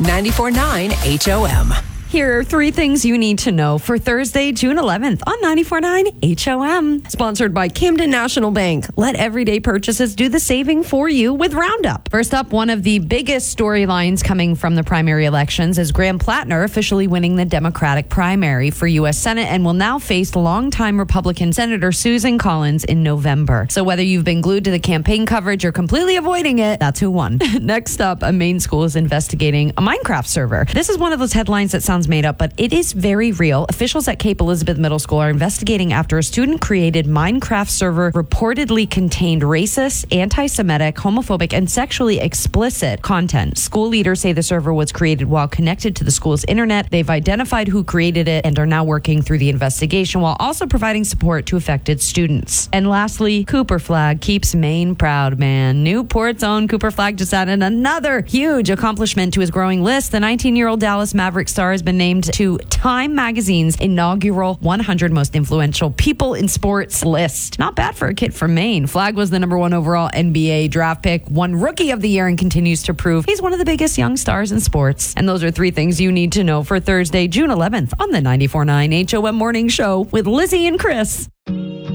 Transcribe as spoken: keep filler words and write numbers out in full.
ninety-four point nine H O M. Here are three things you need to know for Thursday, June eleventh on ninety-four point nine H O M. Sponsored by Camden National Bank. Let everyday purchases do the saving for you with Roundup. First up, one of the biggest storylines coming from the primary elections is Graham Plattner officially winning the Democratic primary for U S Senate and will now face longtime Republican Senator Susan Collins in November. So whether you've been glued to the campaign coverage or completely avoiding it, that's who won. Next up, a Maine school is investigating a Minecraft server. This is one of those headlines that sounds made up, but it is very real. Officials at Cape Elizabeth Middle School are investigating after a student-created Minecraft server reportedly contained racist, anti-Semitic, homophobic, and sexually explicit content. School leaders say the server was created while connected to the school's internet. They've identified who created it and are now working through the investigation while also providing support to affected students. And lastly, Cooper Flag keeps Maine proud, man. Newport's own Cooper Flag just added another huge accomplishment to his growing list. The nineteen-year-old Dallas Maverick star has been named to Time Magazine's inaugural one hundred most influential people in sports list. Not bad for a kid from Maine. Flag was the number one overall N B A draft pick, won Rookie of the Year, and continues to prove he's one of the biggest young stars in sports. And those are three things you need to know for Thursday, June eleventh on the ninety-four point nine H O M Morning Show with Lizzie and Chris.